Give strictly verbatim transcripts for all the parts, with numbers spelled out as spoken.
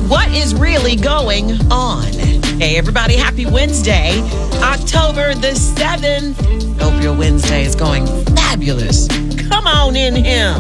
what is really going on. Hey, everybody, happy Wednesday, October the seventh. Hope your Wednesday is going fabulous. Come on in here.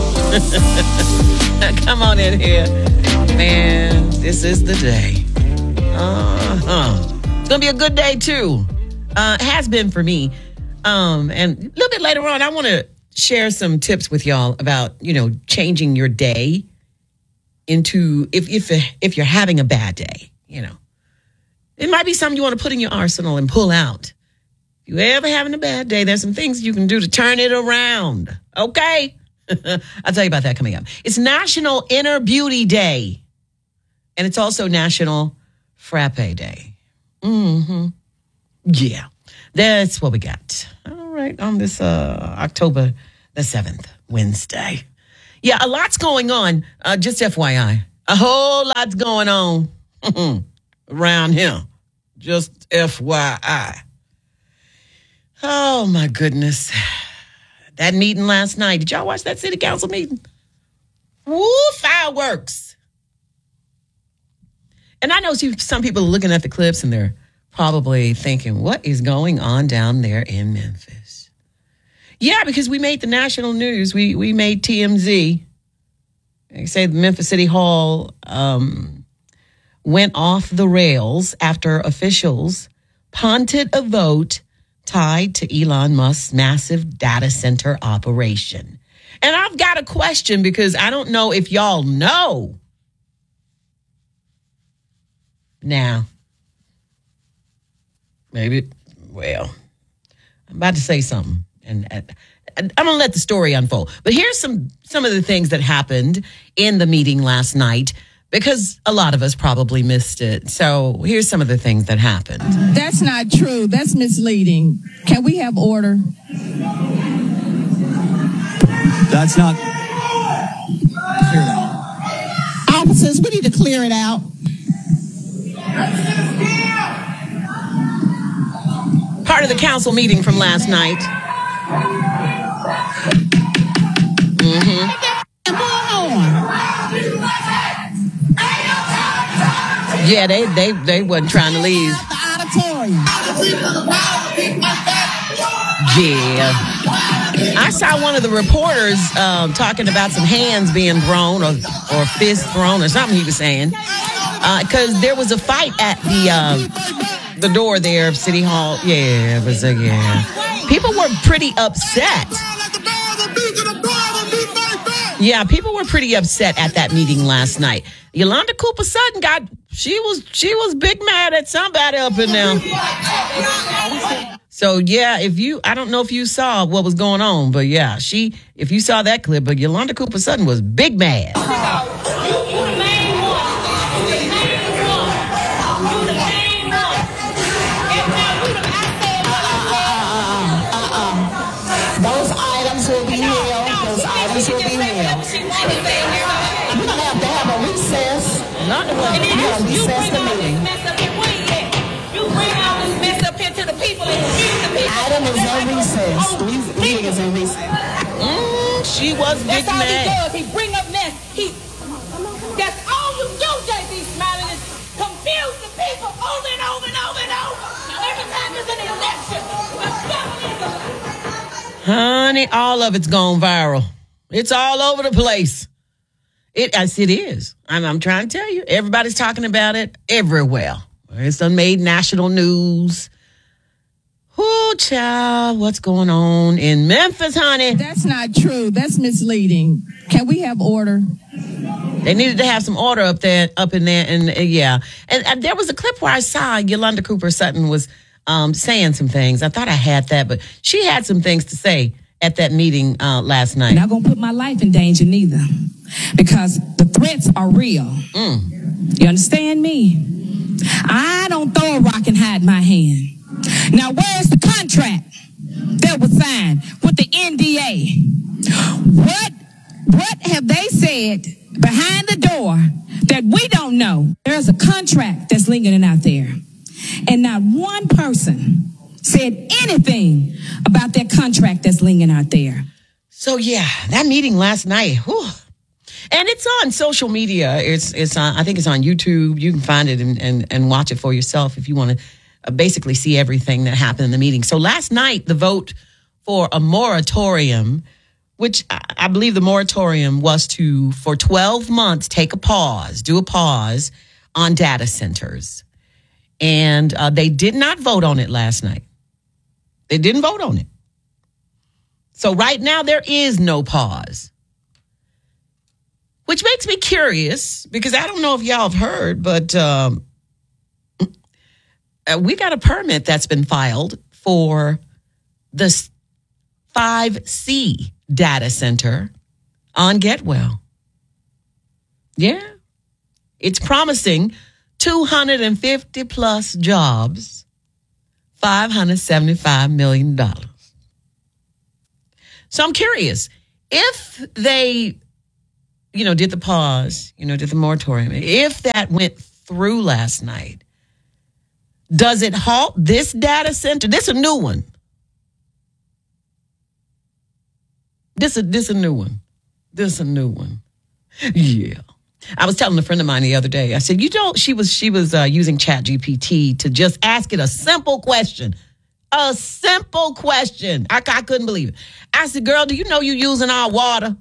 Come on in here. Man, this is the day. Uh-huh. It's going to be a good day, too. Uh, it has been for me. Um, and a little bit later on, I want to share some tips with y'all about, you know, changing your day into, if if if you're having a bad day, you know. It might be something you want to put in your arsenal and pull out. If you're ever having a bad day, there's some things you can do to turn it around. Okay? I'll tell you about that coming up. It's National Inner Beauty Day. And it's also National Frappe Day. Mm-hmm. Yeah. That's what we got. All right. On this uh, October the seventh, Wednesday. Yeah, a lot's going on. Uh, just F Y I. A whole lot's going on around here. Just F Y I. Oh, my goodness. That meeting last night. Did y'all watch that city council meeting? Woo, fireworks. And I know some people are looking at the clips and they're probably thinking, what is going on down there in Memphis? Yeah, because we made the national news. We we made T M Z. They say the Memphis City Hall um, went off the rails after officials punted a vote tied to Elon Musk's massive data center operation. And I've got a question because I don't know if y'all know. Now, maybe, well, I'm about to say something, and, and, and I'm going to let the story unfold. But here's some, some of the things that happened in the meeting last night, because a lot of us probably missed it. So here's some of the things that happened. That's not true. That's misleading. Can we have order? That's not. Clear it out. Officers, we need to clear it out. Part of the council meeting from last night. Mm-hmm. Yeah, they they they wasn't trying to leave. Yeah. I saw one of the reporters um, talking about some hands being thrown or or fists thrown or something he was saying. Because uh, there was a fight at the uh, the door there of City Hall. Yeah, it was a, yeah. People were pretty upset. Yeah, people were pretty upset at that meeting last night. Yolanda Cooper Sutton got, she was she was big mad at somebody up in there. So, yeah, if you, I don't know if you saw what was going on, but yeah, she, if you saw that clip, but Yolanda Cooper Sutton was big mad. Those items will be held. Those items will be held. We're going to have to have a recess. Not the one. We're going to recess the meeting. You bring all this mess up here to the people and use the people. Item is in recess. Meeting is in recess. Mm, she was big That's all mad. he does. He bring up mess. He. That's all you do, J B. Smiling, is confuse the people over and over and over and over. Every time there's an election. Honey, all of it's gone viral. It's all over the place. It, as it is. I'm, I'm trying to tell you. Everybody's talking about it everywhere. It's done made national news. Oh, child, what's going on in Memphis, honey? That's not true. That's misleading. Can we have order? They needed to have some order up there, up in there, and uh, yeah. And, and there was a clip where I saw Yolanda Cooper Sutton was um, saying some things. I thought I had that, but she had some things to say at that meeting uh, last night. I'm not going to put my life in danger neither, because the threats are real. Mm. You understand me? I don't throw a rock and hide my hand. Now, where's the contract that was signed with the N D A? What, what have they said behind the door that we don't know? There's a contract that's lingering out there, and not one person said anything about that contract that's lingering out there. So, yeah, that meeting last night, whew, And it's on social media. It's it's on, I think it's on YouTube. You can find it and, and, and watch it for yourself if you want to uh, basically see everything that happened in the meeting. So last night, the vote for a moratorium, which I, I believe the moratorium was to, for twelve months, take a pause, do a pause on data centers. And uh, they did not vote on it last night. They didn't vote on it. So right now, there is no pause. Which makes me curious, because I don't know if y'all have heard, but um, we got a permit that's been filed for the five C data center on Getwell. Yeah. It's promising two hundred fifty plus jobs, five hundred seventy-five million dollars. So I'm curious, if they, you know, did the pause, you know, did the moratorium, if that went through last night, does it halt this data center? This is a new one. This is this a new one. This a new one. Yeah. I was telling a friend of mine the other day, I said, you don't, she was she was uh, using Chat G P T to just ask it a simple question. A simple question. I, I couldn't believe it. I said, girl, do you know you're using our water?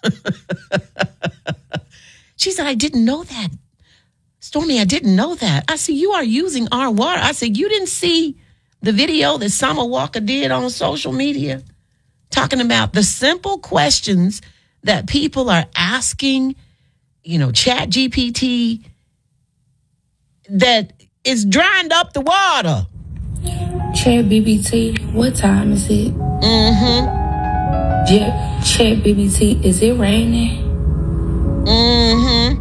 She said, I didn't know that. Stormy, I didn't know that. I said, you are using our water. I said, you didn't see the video that Summer Walker did on social media talking about the simple questions that people are asking, you know, Chat G P T, that is drying up the water. Chat B B T, what time is it? Mm-hmm. Jet, Chat B B T, is it raining? Mm-hmm.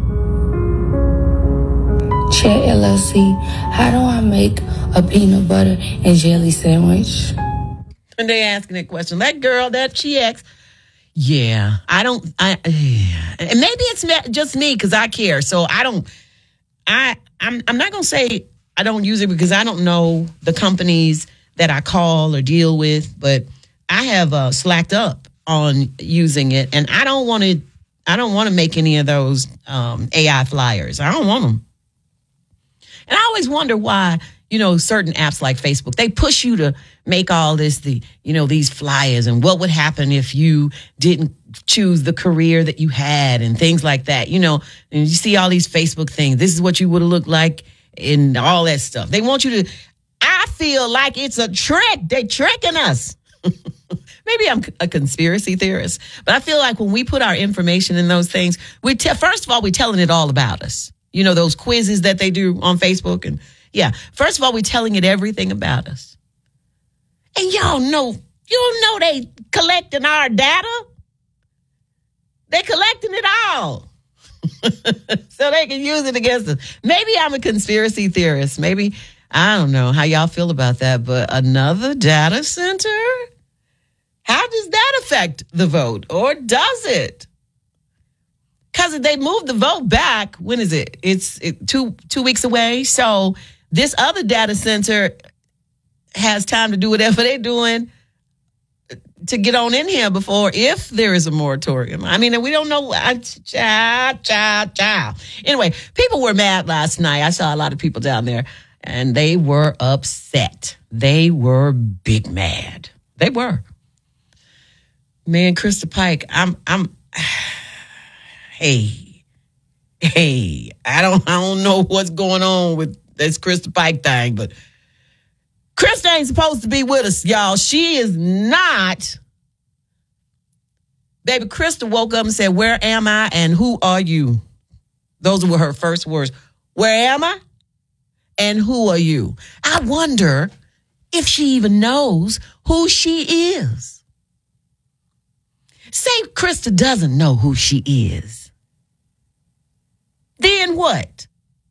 Chat L L C, how do I make a peanut butter and jelly sandwich? And they asking that question. That girl, that she asked, yeah, I don't, I, uh, and maybe it's just me because I care. So I don't, I, I'm, I'm not going to say I don't use it because I don't know the companies that I call or deal with, but I have uh, slacked up on using it, and I don't want to, I don't want to make any of those um, A I flyers. I don't want them. And I always wonder why, you know, certain apps like Facebook, they push you to make all this, the, you know, these flyers and what would happen if you didn't choose the career that you had and things like that. You know, and you see all these Facebook things. This is what you would have looked like and all that stuff. They want you to, I feel like it's a trick. They're tricking us. Maybe I'm a conspiracy theorist, but I feel like when we put our information in those things, we te- first of all, we're telling it all about us. You know, those quizzes that they do on Facebook. And yeah, first of all, we're telling it everything about us. And y'all know, you know they collecting our data. They collecting it all. So they can use it against us. Maybe I'm a conspiracy theorist. Maybe, I don't know how y'all feel about that, but another data center? How does that affect the vote? Or does it? Because they moved the vote back. When is it? It's it, two two weeks away. So this other data center has time to do whatever they're doing to get on in here before, if there is a moratorium. I mean, we don't know. Child, child, child. Anyway, people were mad last night. I saw a lot of people down there, and they were upset. They were big mad. They were. Man, Krista Pike, I'm, I'm, hey, hey, I don't, I don't know what's going on with this Krista Pike thing, but Krista ain't supposed to be with us, y'all. She is not. Baby, Krista woke up and said, where am I and who are you? Those were her first words. Where am I and who are you? I wonder if she even knows who she is. Say Krista doesn't know who she is. Then what?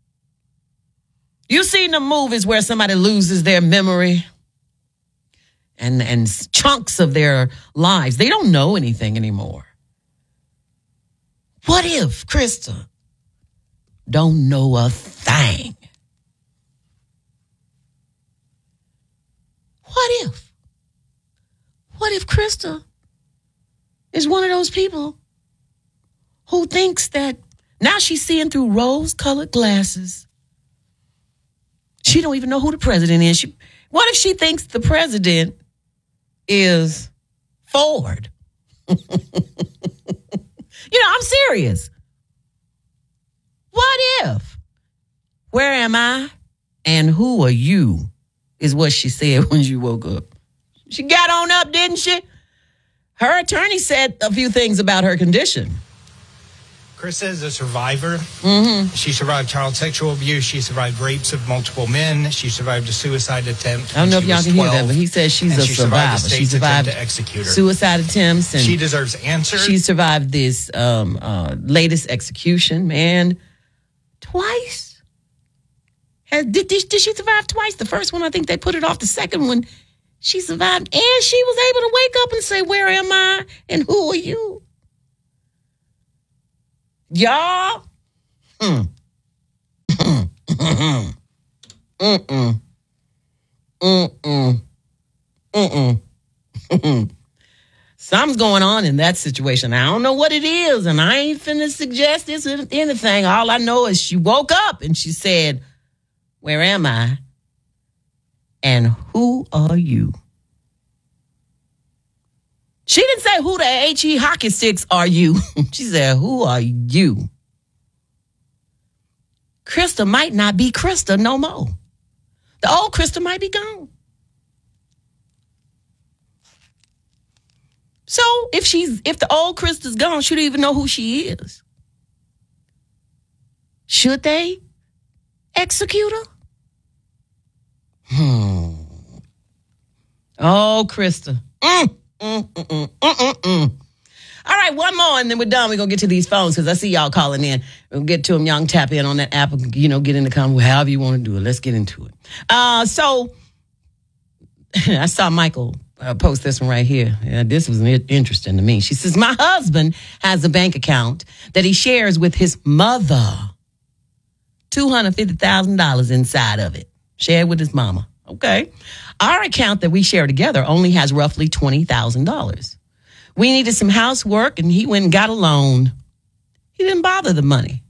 You seen the movies where somebody loses their memory and, and chunks of their lives. They don't know anything anymore. What if Krista don't know a thing? What if? What if Krista is one of those people who thinks that now she's seeing through rose-colored glasses. She don't even know who the president is. She, what if she thinks the president is Ford? You know, I'm serious. What if? Where am I and who are you? Is what she said when she woke up. She got on up, didn't she? Her attorney said a few things about her condition. Krista is a survivor. Mm-hmm. She survived child sexual abuse. She survived rapes of multiple men. She survived a suicide attempt. I don't know if she y'all was can hear that, twelve, but he says she's and a she survivor. Survived the She state's survived attempt to execute her. suicide attempts. And she deserves answers. She survived this um, uh, latest execution, man, twice. Has, did, did, did she survive twice? The first one, I think they put it off. The second one, she survived, and she was able to wake up and say, where am I and who are you? Y'all? Mm. Mm-mm. Mm-mm. Mm-mm. Mm-mm. Mm-mm. Something's going on in that situation. I don't know what it is, and I ain't finna suggest this or anything. All I know is she woke up and she said, where am I? And who are you? She didn't say, who the H-E hockey sticks are you? She said, who are you? Krista might not be Krista no more. The old Krista might be gone. So if she's if the old Krista's gone, she don't even know who she is. Should they execute her? Hmm. Oh, Krista. Mm, mm, mm, mm, mm, mm, mm. All right, one more, and then we're done. We're going to get to these phones because I see y'all calling in. We'll get to them. Y'all can tap in on that app, you know, get in the comment, however you want to do it. Let's get into it. Uh, so I saw Michael uh, post this one right here. Yeah, this was interesting to me. She says, my husband has a bank account that he shares with his mother. two hundred fifty thousand dollars inside of it. Shared with his mama. Okay. Our account that we share together only has roughly twenty thousand dollars. We needed some housework, and he went and got a loan. He didn't bother the money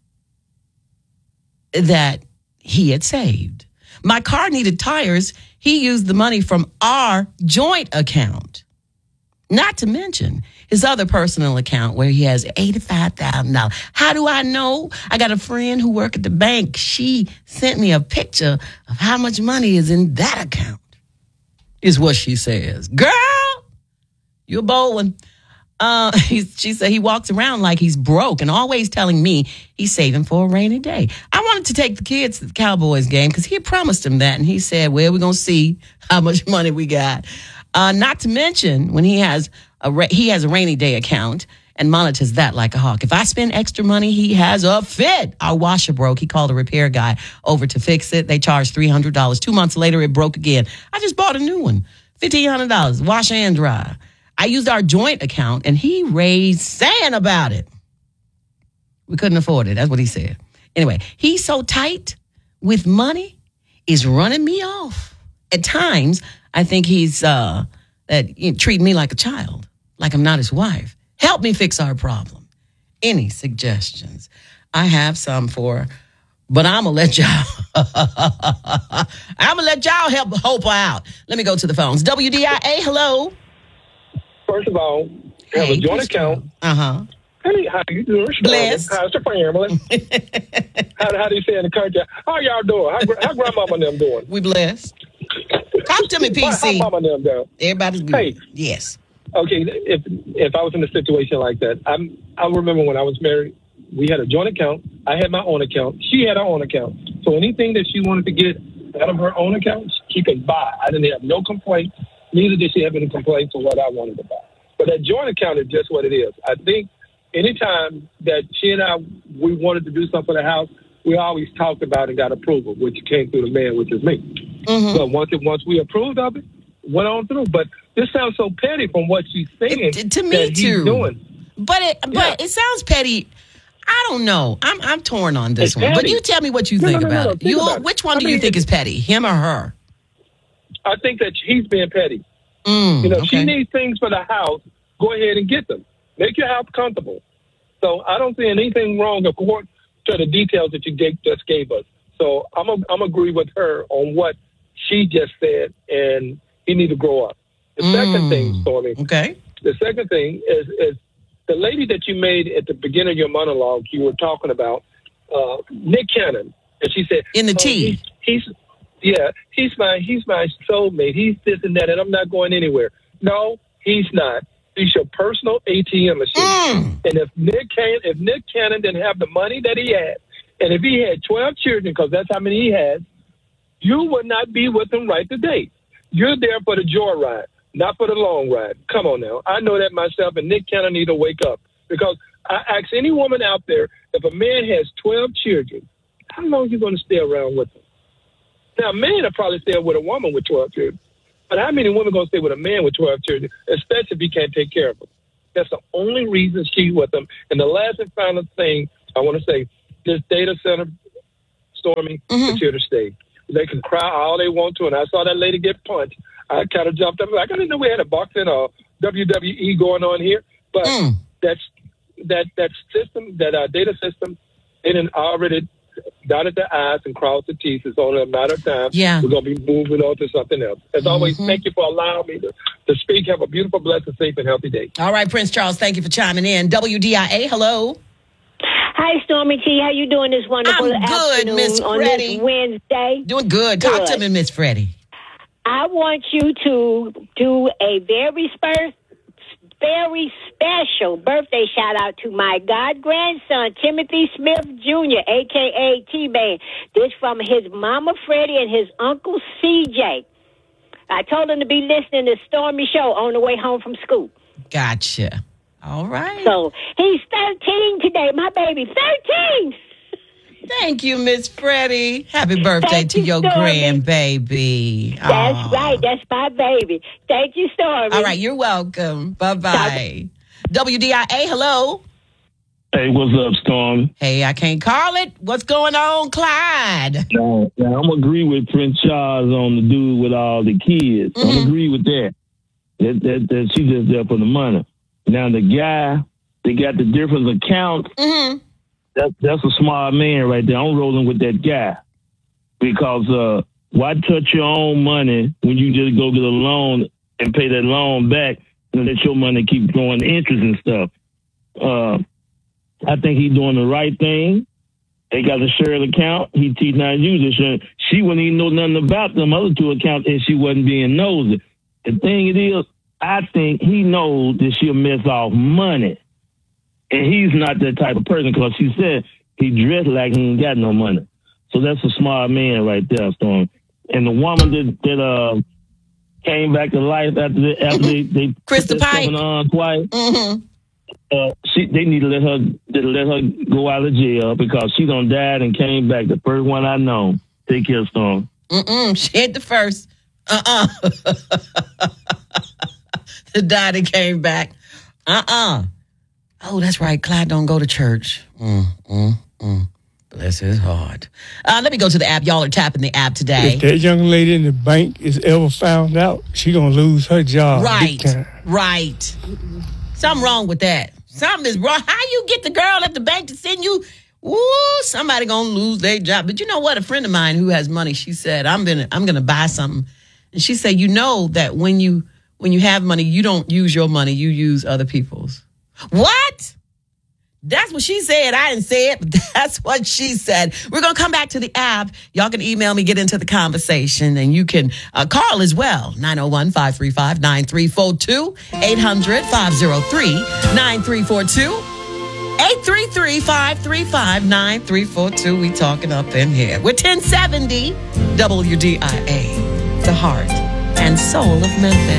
that he had saved. My car needed tires. He used the money from our joint account. Not to mention his other personal account where he has eighty-five thousand dollars. How do I know? I got a friend who worked at the bank. She sent me a picture of how much money is in that account, is what she says. Girl, you're a bold one. Uh, he's, she said he walks around like he's broke and always telling me he's saving for a rainy day. I wanted to take the kids to the Cowboys game because he had promised them that. And he said, well, we're going to see how much money we got. Uh, not to mention when he has a ra- he has a rainy day account and monitors that like a hawk. If I spend extra money, he has a fit. Our washer broke. He called a repair guy over to fix it. They charged three hundred dollars. Two months later, it broke again. I just bought a new one. fifteen hundred dollars. Wash and dry. I used our joint account, and he raised sand about it. We couldn't afford it. That's what he said. Anyway, he's so tight with money, is running me off. At times, I think he's uh, that you know, treating me like a child, like I'm not his wife. Help me fix our problem. Any suggestions? I have some for, but I'm going to let y'all, I'm going to let y'all help hope her out. Let me go to the phones. W D I A, hello. First of all, have Hey, a joint please account. Uh huh. Hey, how you doing? Blessed. How's the family? how, how do you say in the country? How y'all doing? How, how grandmama and them doing? We blessed. Talk to me, P C. How mama and them doing? Everybody's good. Hey. Yes. Okay, if if I was in a situation like that, I'm, I remember when I was married, we had a joint account. I had my own account. She had her own account. So anything that she wanted to get out of her own account, she could buy. I didn't have no complaints. Neither did she have any complaints on what I wanted to buy. But that joint account is just what it is. I think anytime that she and I, we wanted to do something for the house, we always talked about and got approval, which came through the man, which is me. Mm-hmm. So once it, once we approved of it, went on through. But this sounds so petty from what she's saying. It, to me that too. He's doing. But it, but Yeah. it sounds petty. I don't know. I'm I'm torn on this It's one. But petty. you tell me what you No, think no, no, about no, it. think You, about it. which one I do you mean, think is petty, him or her? I think that he's being petty. Mm, You know, okay. she needs things for the house. Go ahead and get them. Make your house comfortable. So I don't see anything wrong according to the details that you gave, just gave us. So I'm a, I'm agree with her on what she just said, and he need to grow up. The mm. second thing, Stormy. Okay. The second thing is is the lady that you made at the beginning of your monologue. You were talking about uh, Nick Cannon, and she said in the oh, tea. He's, he's yeah, he's my he's my soulmate. He's this and that, and I'm not going anywhere. No, he's not. He's your personal A T M machine. Mm. And if Nick Cannon, if Nick Cannon didn't have the money that he had, and if he had twelve children, because that's how many he has, you would not be with him right today. You're there for the joyride, not for the long ride. Come on now. I know that myself, and Nick Cannon need to wake up. Because I ask any woman out there, if a man has twelve children, how long are you going to stay around with him? Now, a man will probably stay with a woman with twelve children. But how many women going to stay with a man with twelve children, especially if he can't take care of them? That's the only reason she's with them. And the last and final thing I want to say, this data center, Stormy, mm-hmm. is here to stay. They can cry all they want to, and I saw that lady get punched. I kind of jumped up. Like, I didn't know we had a boxing or W W E going on here. But mm. that's, that that system, that uh, data system, it had already dotted the I's and crossed the T's. It's only a matter of time. Yeah. We're going to be moving on to something else. As mm-hmm. always, thank you for allowing me to, to speak. Have a beautiful, blessed, safe, and healthy day. All right, Prince Charles, thank you for chiming in. W D I A, hello. Hi, Stormy T. How you doing this wonderful I'm good, afternoon Miss on Freddie. this Wednesday? Doing good. Talk good. to me, Miss Freddie. I want you to do a very spur- very special birthday shout out to my god grandson Timothy Smith Junior, aka T-Man. This from his mama Freddie and his uncle C J. I told him to be listening to Stormy Show on the way home from school. Gotcha. All right. So he's thirteen today, my baby. thirteen. Thank you, Miss Freddie. Happy birthday Thank to you, your Stormy. grandbaby. That's Aww. right. That's my baby. Thank you, Stormy. All right. You're welcome. Bye-bye. W D I A, hello. Hey, what's up, Storm? Hey, I can't call it. What's going on, Clyde? Now, now I'm agree with Prince Charles on the dude with all the kids. Mm-hmm. I'm agree with that. That, that. that she's just there for the money. Now, the guy, they got the different accounts. Mm-hmm. That, that's a smart man right there. I'm rolling with that guy. Because uh, why touch your own money when you just go get a loan and pay that loan back and let your money keep growing interest and stuff? Uh, I think he's doing the right thing. They got a shared account. He teach not use it. She wouldn't even know nothing about them other two accounts if she wasn't being nosy. The thing it is, I think he knows that she'll mess off money. And he's not that type of person because she said he dressed like he ain't got no money. So that's a smart man right there, Storm. And the woman that, that uh, came back to life after, the, after mm-hmm. they, they Krista Pike on twice, mm-hmm. uh, she, they need to let her to let her go out of jail because she done died and came back. The first one I know. Take care, Storm. Mm-mm, she ain't the first. Uh-uh. The died and came back. Uh-uh. Oh, that's right. Clyde don't go to church. Mm, mm, mm. Bless his heart. Uh, let me go to the app. Y'all are tapping the app today. If that young lady in the bank is ever found out, she gonna lose her job. Right, right. Something wrong with that. Something is wrong. How you get the girl at the bank to send you? Ooh, somebody gonna lose their job. But you know what? A friend of mine who has money, she said, "I'm gonna, I'm gonna buy something," and she said, "You know that when you when you have money, you don't use your money, you use other people's." What? That's what she said. I didn't say it, but that's what she said. We're going to come back to the app. Y'all can email me, get into the conversation, and you can uh, call as well. nine oh one, five three five, nine three four two, eight hundred, five oh three, nine three four two, eight three three, five three five, nine three four two. We talking up in here. We're ten seventy W D I A, the heart and soul of Memphis.